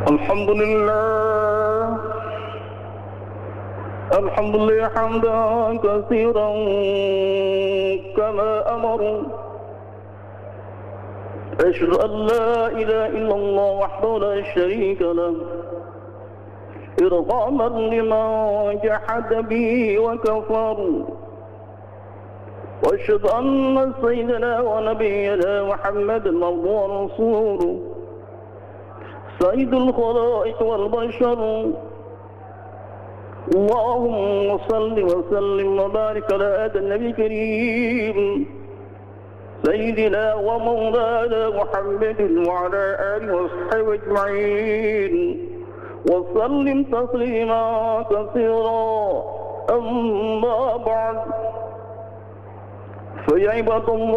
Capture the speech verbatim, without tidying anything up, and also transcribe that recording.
الحمد لله الحمد لله حمدا كثيرا كما أمر. أشهد أن لا إله إلا الله وحده لا شريك له إرغاما لمن جحد به وكفر. وأشهد أن سيدنا ونبينا محمدا عبده ورسوله سيد الخلائق والبشر. اللهم صل وسلم وبارك على هذا النبي الكريم سيدنا ومولانا محمد وعلى آله وصحبه أجمعين وسلم تسليما كثيرا. أما بعد، فيا عباد الله